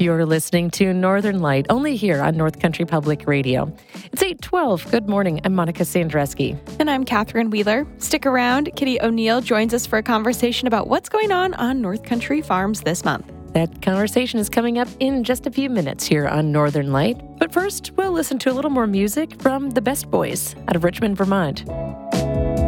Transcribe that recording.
You're listening to Northern Light, only here on North Country Public Radio. It's 8:12. Good morning. I'm Monica Sandreski. And I'm Catherine Wheeler. Stick around. Kitty O'Neill joins us for a conversation about what's going on North Country Farms this month. That conversation is coming up in just a few minutes here on Northern Light. But first, we'll listen to a little more music from the Best Boys out of Richmond, Vermont.